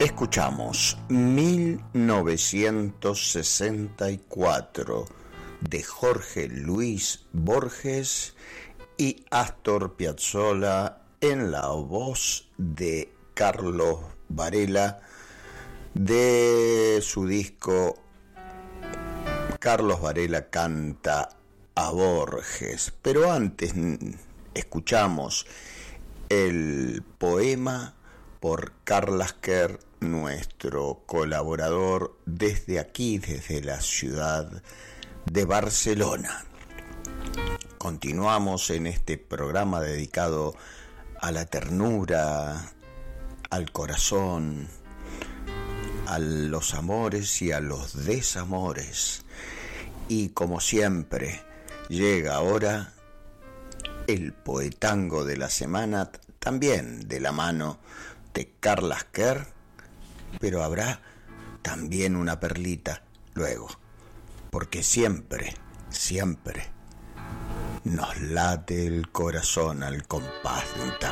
Escuchamos 1964 de Jorge Luis Borges y Astor Piazzolla en la voz de Carlos Varela de su disco Carlos Varela canta a Borges. Pero antes escuchamos el poema por Karl Lasker, nuestro colaborador desde aquí, desde la ciudad de Barcelona. Continuamos en este programa dedicado a la ternura, al corazón, a los amores y a los desamores. Y como siempre, llega ahora el poetango de la semana, también de la mano de Karl Lasker, pero habrá también una perlita luego, porque siempre, siempre nos late el corazón al compás de un tango.